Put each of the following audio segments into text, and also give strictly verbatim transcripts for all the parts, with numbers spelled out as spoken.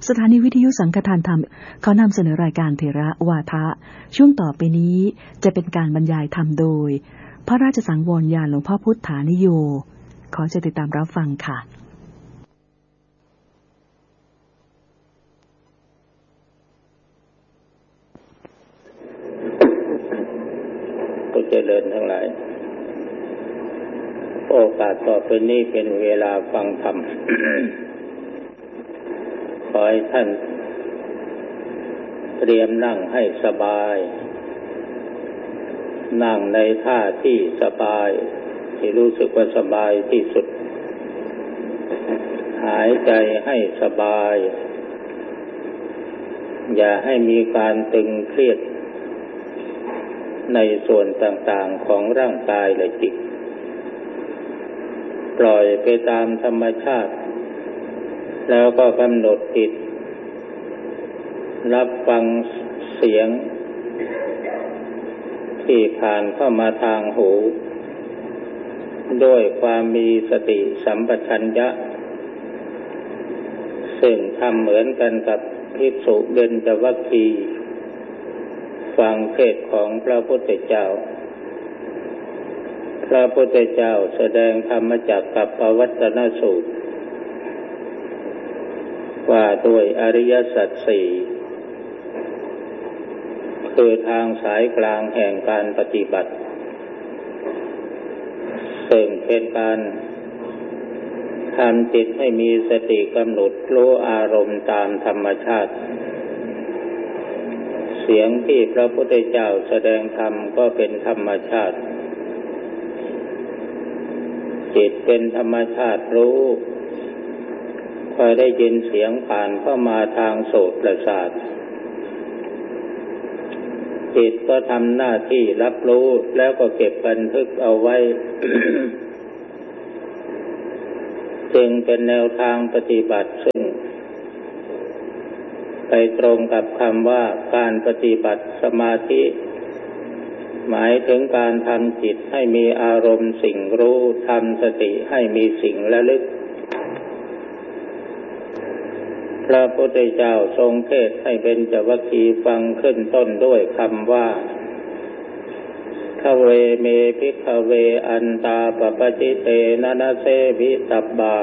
สถานีวิทยุสังฆทานธรรมเขานำเสนอรายการเถระวาทะช่วงต่อไปนี้จะเป็นการบรรยายธรรมโดยพระราชสังวรญาณหลวงพ่อพุทธานิโยขอเชิญติดตามรับฟังค่ะผู้เจริญทั้งหลายโอกาสต่อไปนี้เป็นเวลาฟังธรรม ขอให้ท่านเตรียมนั่งให้สบายนั่งในท่าที่สบายที่รู้สึกว่าสบายที่สุดหายใจให้สบายอย่าให้มีการตึงเครียดในส่วนต่างๆของร่างกายและจิตปล่อยไปตามธรรมชาติแล้วก็กำหนดจิตรับฟังเสียงที่ผ่านเข้ามาทางหูด้วยความมีสติสัมปชัญญะซึ่งทำเหมือนกันกับภิกษุเบญจวัคคีย์ฟังเทศน์ของพระพุทธเจ้าพระพุทธเจ้าแสดงธรรมจักรกับปวัตตนสูตรว่าด้วยอริยสัจสี่คือทางสายกลางแห่งการปฏิบัติซึ่งเป็นการทำจิตให้มีสติกำหนดรู้อารมณ์ตามธรรมชาติเสียงที่พระพุทธเจ้าแสดงธรรมก็เป็นธรรมชาติจิตเป็นธรรมชาติรู้พอได้ยินเสียงผ่านเข้ามาทางโสตประสาทจิตก็ทำหน้าที่รับรู้แล้วก็เก็บบันทึกเอาไว้ จึงเป็นแนวทางปฏิบัติซึ่งไปตรงกับคำว่าการปฏิบัติสมาธิหมายถึงการทำจิตให้มีอารมณ์สิ่งรู้ทำสติให้มีสิ่งระลึกพระพุทธเจ้าทรงเทศน์ให้เบญจวัคคีย์ฟังขึ้นต้นด้วยคำว่าขเวเมภิกขเวอันตาปปจิเตนะนะเสวิตับบา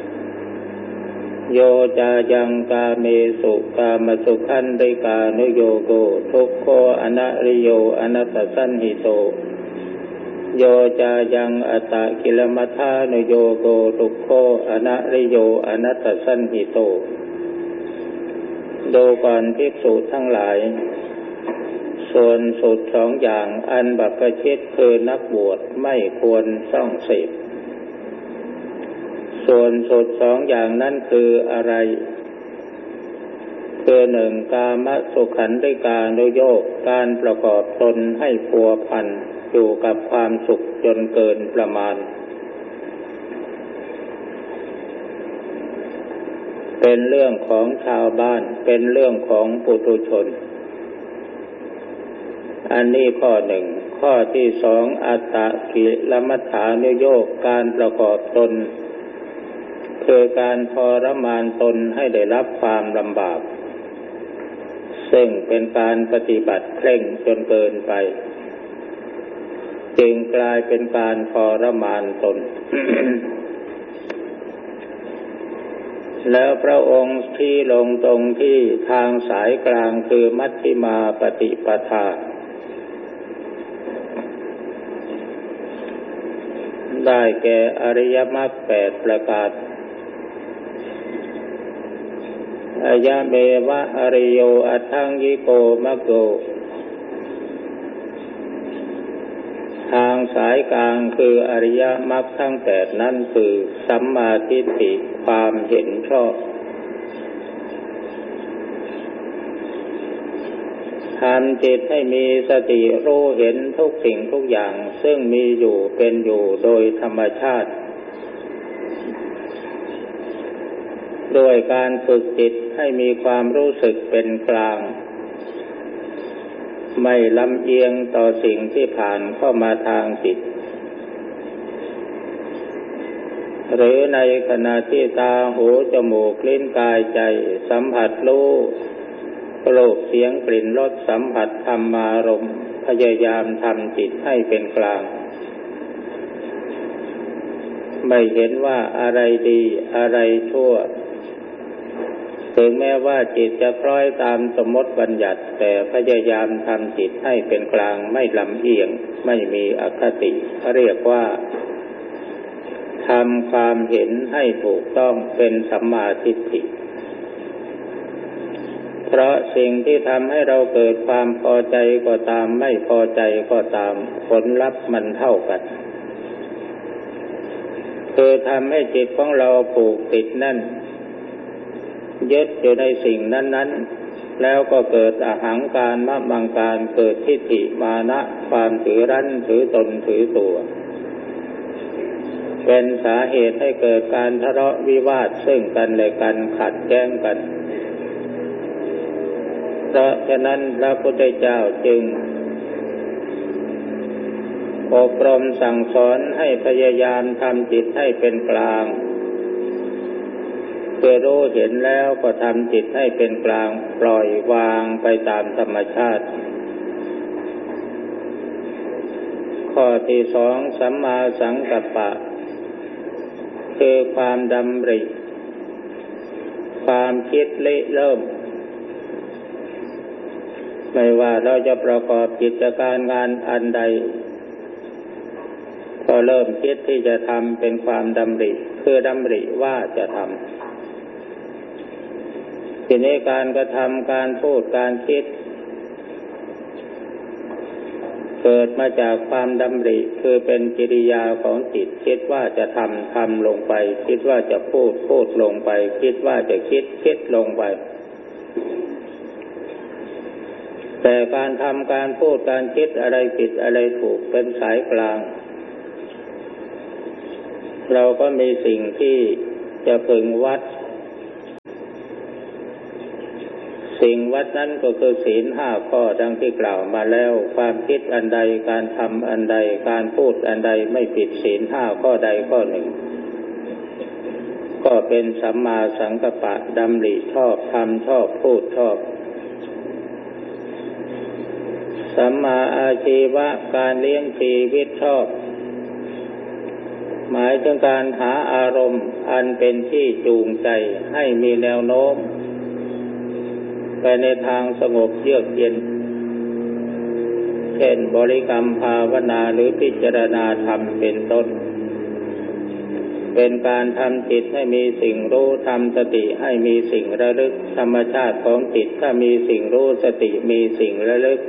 โยจายังกาเมสุกามสุขันติกานุโยโกทุกโขอนะริโยอนัตตสันหิโตโยจายังอัตตกิลมัฏฐานุโยโกทุกโขอนะริโยอนัตตสันหิโตดูก่อนภิกษุทั้งหลายส่วนสุดสองอย่างอันบัพพชิตคือนักบวชไม่ควรส่องเสพส่วนสุดสองอย่างนั้นคืออะไรคือหนึ่งกามสุขันธิกานุโยคการประกอบตนให้พัวพันอยู่กับความสุขจนเกินประมาณเป็นเรื่องของชาวบ้านเป็นเรื่องของปุถุชนอันนี้ข้อหนึ่งข้อที่สองอัตตกิลมัฏฐานุโยคการประกอบตนคือการทรมานตนให้ได้รับความลำบากซึ่งเป็นการปฏิบัติเคร่งจนเกินไปจึงกลายเป็นการทรมานตน แล้วพระองค์ที่ลงตรงที่ทางสายกลางคือมัชฌิมาปฏิปทาได้แก่อริยมรรคแปดประการอายะเมวะอริโยอัตถังยิโกมัคโคทางสายกลางคืออริยมรรคทั้งแปดนั้นคือสัมมาทิฏฐิความเห็นชอบทำจิตให้มีสติรู้เห็นทุกสิ่งทุกอย่างซึ่งมีอยู่เป็นอยู่โดยธรรมชาติโดยการฝึกจิตให้มีความรู้สึกเป็นกลางไม่ลำเอียงต่อสิ่งที่ผ่านเข้ามาทางจิตหรือในขณะที่ตาหูจมูกลิ้นกายใจสัมผัสรู้รูปเสียงกลิ่นรสสัมผัสธรรมารมณ์พยายามทำจิตให้เป็นกลางไม่เห็นว่าอะไรดีอะไรชั่วถึงแม้ว่าจิตจะคล้อยตามสมมติบัญญัติแต่พยายามทำจิตให้เป็นกลางไม่ลำเอียงไม่มีอคติเรียกว่าทำความเห็นให้ถูกต้องเป็นสัมมาทิฏฐิเพราะสิ่งที่ทำให้เราเกิดความพอใจก็ตามไม่พอใจก็ตามผลลัพธ์มันเท่ากันคือทำให้จิตของเราผูกติดแน่นยึดอยู่ในสิ่งนั้นๆแล้วก็เกิดอหังการมะมังการเกิดทิฏฐิมานะความถือรั้นถือตนถือตัวเป็นสาเหตุให้เกิดการทะเลาะวิวาทซึ่งกันและกันขัดแย้งกันเพราะฉะนั้นพระพุทธเจ้าจึงอบรมสั่งสอนให้พยายามทำจิตให้เป็นกลางเพื่อรู้เห็นแล้วก็ทำจิตให้เป็นกลางปล่อยวางไปตามธรรมชาติข้อที่สองสัมมาสังกัปปะคือความดำริความคิดริเริ่มไม่ว่าเราจะประกอบกิจการงานอันใดก็เริ่มคิดที่จะทำเป็นความดำริคือดำริว่าจะทำทีนี้การกระทำการพูดการคิดเกิดมาจากความดำริคือเป็นกิริยาของจิตคิดว่าจะทำทำลงไปคิดว่าจะพูดพูดลงไปคิดว่าจะคิดคิดลงไปแต่การทำการพูดการคิดอะไรผิดอะไรถูกเป็นสายกลางเราก็มีสิ่งที่จะพึงวัดสิ่งวัดนั้นก็คือศีลห้าข้อดังที่กล่าวมาแล้วความคิดอันใดการทำอันใดการพูดอันใดไม่ผิดศีลห้าข้อใดข้อหนึ่งก็เป็นสัมมาสังกัปปะดำริชอบทำชอบพูดชอบสัมมาอาชีวะการเลี้ยงชีวิตชอบหมายถึงการหาอารมณ์อันเป็นที่จูงใจให้มีแนวโน้มไปในทางสงบเยือกเย็นเช่นบริกรรมภาวนาหรือพิจารณาธรรมเป็นต้นเป็นการทำจิตให้มีสิ่งรู้ทำสติให้มีสิ่งระลึกธรรมชาติของจิตถ้ามีสิ่งรู้สติมีสิ่งระลึก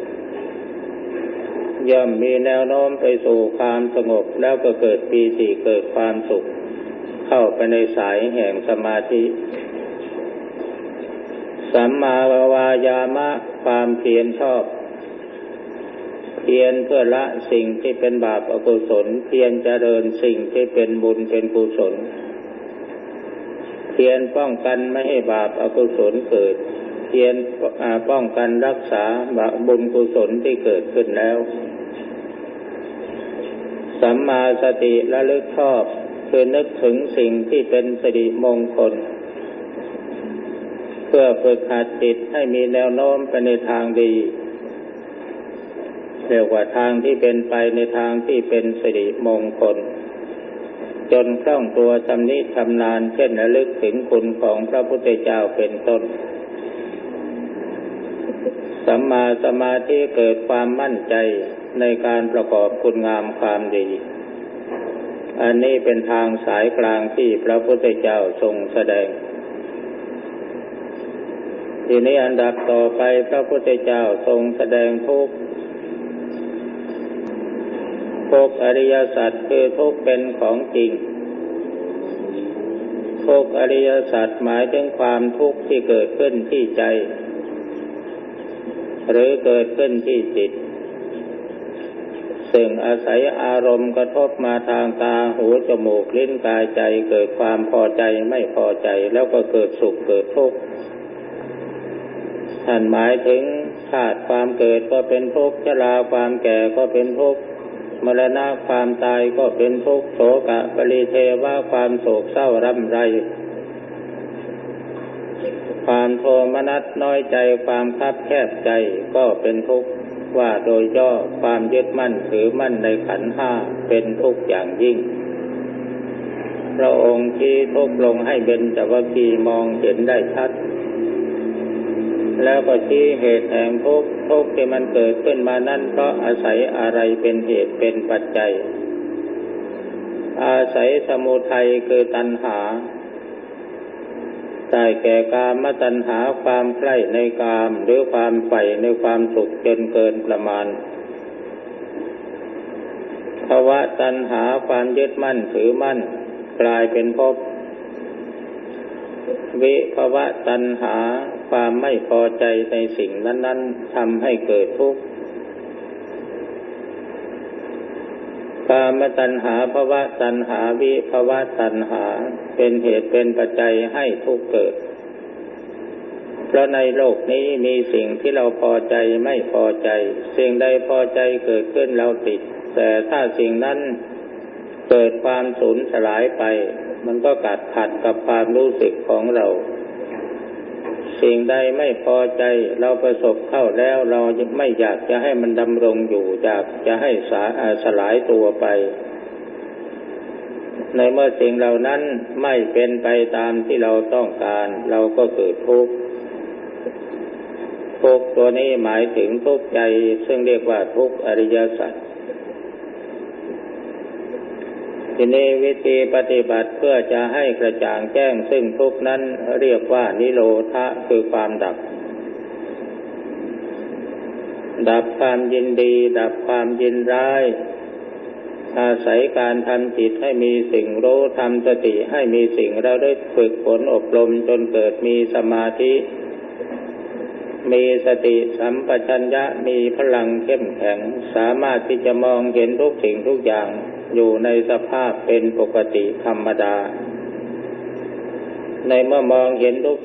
ย่อมมีแนวโน้มไปสู่ความสงบแล้วก็เกิดปีติเกิดความสุขเข้าไปในสายแห่งสมาธิสัมมาวายามะความเพียรชอบเพียรเพื่อละสิ่งที่เป็นบาปอกุศลเพียรเจริญสิ่งที่เป็นบุญเป็นกุศลเพียรป้องกันไม่ให้บาปอกุศลเกิดเพียรป้องกันรักษาบุญกุศลที่เกิดขึ้นแล้วสัมมาสติระลึกชอบคือนึกถึงสิ่งที่เป็นสิริมงคลเพื่อฝึกหัดจิตให้มีแนวโน้มไปในทางดีเรียกว่าทางที่เป็นไปในทางที่เป็นสิริมงคลจนคล่องตัวชำนิชำนาญเช่นระลึกถึงคุณของพระพุทธเจ้าเป็นต้นสัมมาสมาธิเกิดความมั่นใจในการประกอบคุณงามความดีอันนี้เป็นทางสายกลางที่พระพุทธเจ้าทรงแสดงทีนี้อันดับต่อไปพระพุทธเจ้าทรงแสดงทุกข์ทุกข์อริยสัจคือทุกข์เป็นของจริงทุกข์อริยสัจหมายถึงความทุกข์ที่เกิดขึ้นที่ใจหรือเกิดขึ้นที่จิตซึ่งอาศัยอารมณ์กระทบมาทางตาหูจมูกลิ้นกายใจเกิดความพอใจไม่พอใจแล้วก็เกิดสุขเกิดทุกข์ท่านหมายถึงชาติความเกิดก็เป็นทุกข์ชราความแก่ก็เป็นทุกข์มรณะความตายก็เป็นทุกข์โศกะปริเทวะความโศกเศร้าร่ำไรความโทมนัสน้อยใจความคับแคบใจก็เป็นทุกข์ว่าโดยย่อความยึดมั่นถือมั่นในขันธ์ห้าเป็นทุกข์อย่างยิ่งพระองค์ชี้ทุกข์ลงให้เบญจวัคคีย์มองเห็นได้ชัดแล้วก็ชี้เหตุแห่งทุกข์ทุกข์ที่มันเกิดขึ้นมานั้นเพราะอาศัยอะไรเป็นเหตุเป็นปัจจัยอาศัยสมุทัยคือตัณหาได้แก่กามตัณหาความใคร่ในกามหรือความใฝ่ในความสุขจนเกินประมาณภวตัณหาความยึดมั่นถือมั่นกลายเป็นภพวิภวตัณหาความไม่พอใจในสิ่งนั้นๆทำให้เกิดทุกข์กามตัณหาภวตัณหาวิภวตัณหาเป็นเหตุเป็นปัจจัยให้ทุกข์เกิดเพราะในโลกนี้มีสิ่งที่เราพอใจไม่พอใจสิ่งใดพอใจเกิดขึ้นเราติดแต่ถ้าสิ่งนั้นเกิดความสูญสลายไปมันก็กัดขัดกับความรู้สึกของเราสิ่งใดไม่พอใจเราประสบเข้าแล้วเราไม่อยากจะให้มันดำรงอยู่อยากจะให้สาสลายตัวไปในเมื่อสิ่งเหล่านั้นไม่เป็นไปตามที่เราต้องการเราก็เกิดทุกข์ทุกข์ตัวนี้หมายถึงทุกข์ใจซึ่งเรียกว่าทุกข์อริยสัจทีนี้วิธีปฏิบัติเพื่อจะให้กระจ่างแจ้งซึ่งทุกข์นั้นเรียกว่านิโรธะคือความดับดับความยินดีดับความยินร้ายอาศัยการทำจิตให้มีสิ่งรู้ทำสติให้มีสิ่งระลึกฝึกฝนอบรมจนเกิดมีสมาธิมีสติสัมปชัญญะมีพลังเข้มแข็งสามารถที่จะมองเห็นทุกสิ่งทุกอย่างอยู่ในสภาพเป็นปกติธรรมดาในเมื่อมองเห็นทุก